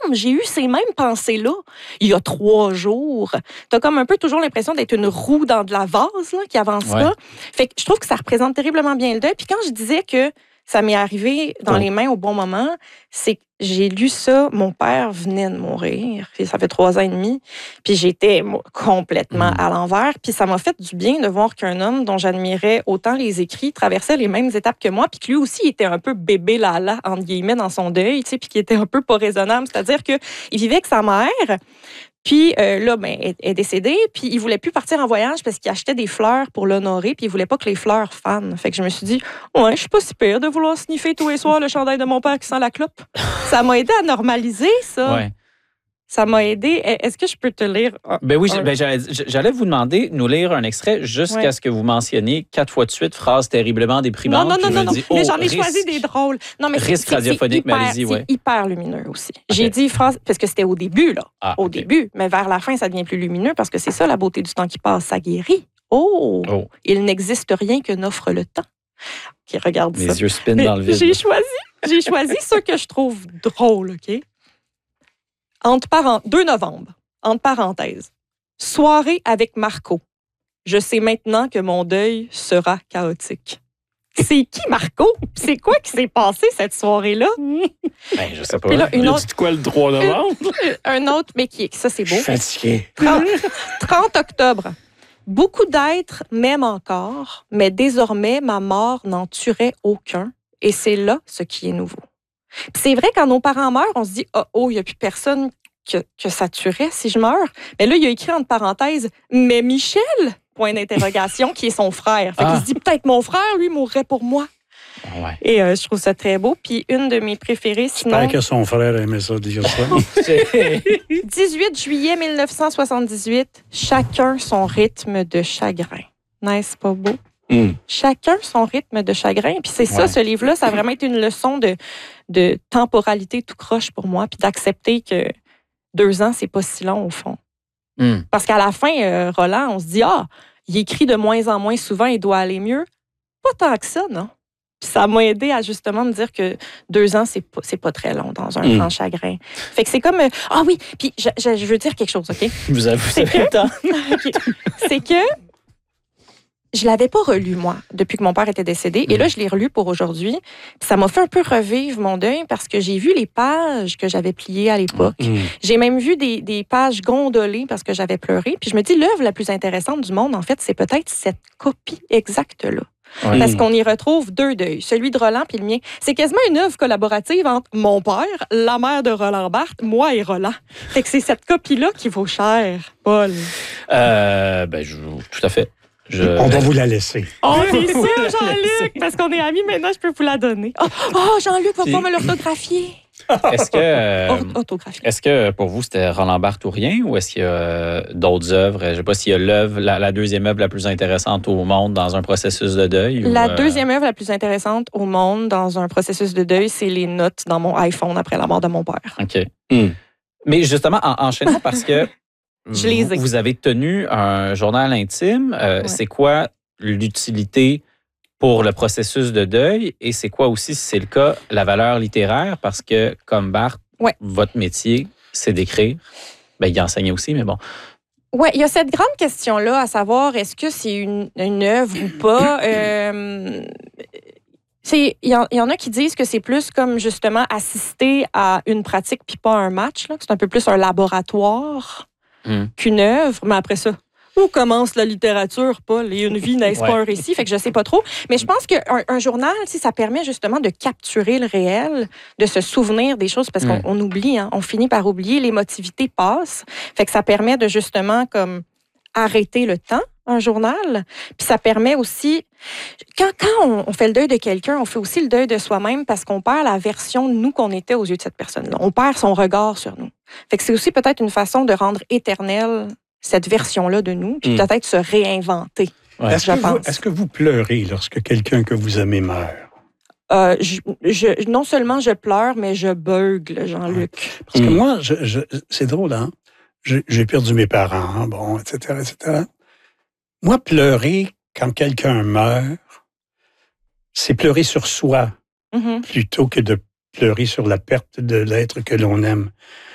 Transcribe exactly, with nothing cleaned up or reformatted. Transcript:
j'ai eu ces mêmes pensées-là il y a trois jours. T'as comme un peu toujours l'impression d'être une roue dans de la vase là, qui avance Ouais. pas. Fait que je trouve que ça représente terriblement bien le deuil. Puis quand je disais que ça m'est arrivé dans Oh. les mains au bon moment, c'est que j'ai lu ça, mon père venait de mourir, puis ça fait trois ans et demi, puis j'étais moi, complètement Mm. à l'envers, puis ça m'a fait du bien de voir qu'un homme dont j'admirais autant les écrits traversait les mêmes étapes que moi, puis que lui aussi était un peu bébé lala, entre guillemets, dans son deuil, tu sais, puis qui était un peu pas raisonnable, c'est-à-dire qu'il vivait avec sa mère. Puis euh, là, ben, elle est décédée, puis il voulait plus partir en voyage parce qu'il achetait des fleurs pour l'honorer, puis il voulait pas que les fleurs fanent. Fait que je me suis dit, ouais, je suis pas si pire de vouloir sniffer tous les soirs le chandail de mon père qui sent la clope. Ça m'a aidé à normaliser ça. Ouais. Ça m'a aidé. Est-ce que je peux te lire? un- Ben oui, un- ben j'allais, j'allais vous demander de nous lire un extrait jusqu'à Ouais. ce que vous mentionniez quatre fois de suite phrase terriblement Non, déprimante. non, puis non, je non, me non. dis, Mais oh, j'en ai risque. choisi des drôles. Non, mais c'est- Risque c'est- radiophonique, c'est hyper- mais allez-y, ouais. C'est hyper lumineux aussi. J'ai dit phrase, parce que c'était au début, là. Ah, au ok. début. Mais vers la fin, ça devient plus lumineux parce que c'est ça, la beauté du temps qui passe. Ça guérit. Oh! Oh. Il n'existe rien que n'offre le temps. OK, regarde Mes ça. yeux spinent Mais dans le vide. J'ai choisi, j'ai choisi ce que je trouve drôle, OK? Entre parent... deux novembre, entre parenthèses. Soirée avec Marco. Je sais maintenant que mon deuil sera chaotique. C'est qui Marco? C'est quoi qui s'est passé cette soirée-là? Ben, je sais pas. Puis là, une Il a autre, dit quoi le trois novembre? un autre, mais qui est, ça c'est Je beau. suis fatigué. trente, trente octobre. Beaucoup d'êtres m'aiment encore, mais désormais, ma mort n'en tuerait aucun. Et c'est là ce qui est nouveau. Puis c'est vrai, quand nos parents meurent, on se dit, oh, oh, il n'y a plus personne que, que ça tuerait si je meurs. Mais là, il y a écrit entre parenthèses, mais Michel, point d'interrogation, qui est son frère. Fait Ah. qu'il se dit, peut-être mon frère, lui, mourrait pour moi. Ouais. Et euh, je trouve ça très beau. Puis une de mes préférées, sinon... J'espère que son frère aimait ça dire ça. dix-huit juillet mille neuf cent soixante-dix-huit, chacun son rythme de chagrin. N'est-ce pas beau? Mm. Chacun son rythme de chagrin. Puis c'est ça, Ouais. ce livre-là, ça a vraiment été une leçon de, de temporalité tout croche pour moi, puis d'accepter que deux ans, c'est pas si long au fond. Hmm. Parce qu'à la fin, euh, Roland, on se dit, ah, il écrit de moins en moins souvent, il doit aller mieux. Pas tant que ça, non? Puis ça m'a aidé à justement me dire que deux ans, c'est pas, c'est pas très long dans un Mm. grand chagrin. Fait que c'est comme... euh, ah oui, puis je, je- je veux dire quelque chose, OK? Vous avez, vous C'est avez le temps. OK. C'est que je l'avais pas relu, moi, depuis que mon père était décédé. Et Mm. là, je l'ai relu pour aujourd'hui. Puis ça m'a fait un peu revivre mon deuil parce que j'ai vu les pages que j'avais pliées à l'époque. Mm. J'ai même vu des, des pages gondolées parce que j'avais pleuré. Puis je me dis, l'œuvre la plus intéressante du monde, en fait, c'est peut-être cette copie exacte-là. Ouais. Parce qu'on y retrouve deux deuils, celui de Roland puis le mien. C'est quasiment une œuvre collaborative entre mon père, la mère de Roland Barthes, moi et Roland. Fait que c'est cette copie-là qui vaut cher, Paul. Euh, ben, je, tout à fait. Je, On va vous la laisser. Oh, c'est sûr, Jean-Luc, parce qu'on est amis maintenant, je peux vous la donner. Oh, oh, Jean-Luc va Puis- pouvoir me l'orthographier. Est-ce que, euh, Or- Orthographier. est-ce que pour vous, c'était Roland Barthes ou rien, ou est-ce qu'il y a euh, d'autres œuvres? Je ne sais pas s'il y a l'œuvre, la, la deuxième œuvre la plus intéressante au monde dans un processus de deuil. ou, La euh, deuxième œuvre la plus intéressante au monde dans un processus de deuil, c'est les notes dans mon iPhone après la mort de mon père. OK. Mm. Mais justement, en, enchaînons parce que Je les ai. vous, vous avez tenu un journal intime. Euh, Ouais. C'est quoi l'utilité pour le processus de deuil et c'est quoi aussi, si c'est le cas, la valeur littéraire? Parce que, comme Barthes, Ouais. votre métier, c'est d'écrire. Ben, il enseignait aussi, mais bon. Oui, il y a cette grande question-là, à savoir, est-ce que c'est une, une œuvre ou pas? Euh, c'est- Il y, en- il y en a qui disent que c'est plus comme, justement, assister à une pratique puis pas un match, là, que c'est un peu plus un laboratoire Mm. qu'une œuvre. Mais après ça, où commence la littérature, Paul? Et une vie n'est-ce Ouais. pas un récit? Fait que je sais pas trop. Mais je pense qu'un un journal, si ça permet justement de capturer le réel, de se souvenir des choses, parce qu'on Mm. on oublie, hein, on finit par oublier, l'émotivité passe. Fait que ça permet de justement comme arrêter le temps, un journal. Puis ça permet aussi, quand, quand on, on fait le deuil de quelqu'un, on fait aussi le deuil de soi-même parce qu'on perd la version de nous qu'on était aux yeux de cette personne-là. On perd son regard sur nous. Fait que c'est aussi peut-être une façon de rendre éternelle cette version-là de nous, puis Mm. peut-être se réinventer. Ouais. Est-ce je que, vous, pense. est-ce que vous pleurez lorsque quelqu'un que vous aimez meurt? Euh, je, je- non seulement je pleure, mais je beugle, Jean-Luc. Parce que Mm. moi, je, je- c'est drôle, hein? Je- J'ai perdu mes parents, bon, et cetera, et cetera. Moi, pleurer quand quelqu'un meurt, c'est pleurer sur soi Mhm. plutôt que de pleurer sur la perte de l'être que l'on aime.